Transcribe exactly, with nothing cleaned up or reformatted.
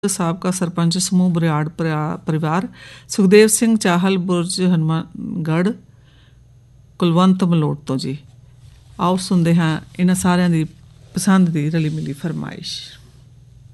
ਸਾਬਕਾ ਸਰਪੰਚ ਸਮੂਹ ਬਰਿਆੜ ਪਰਿਆ- ਪਰਿਵਾਰ ਸੁਖਦੇਵ ਸਿੰਘ ਚਾਹਲ ਬੁਰਜ ਹਨੂੰਮਾਨਗੜ੍ਹ ਕੁਲਵੰਤ ਮਲੋਟ ਤੋਂ ਜੀ। ਆਓ ਸੁਣਦੇ ਹਾਂ ਇਹਨਾਂ ਸਾਰਿਆਂ ਦੀ ਪਸੰਦ ਦੀ ਰਲੀ ਮਿਲੀ ਫਰਮਾਇਸ਼।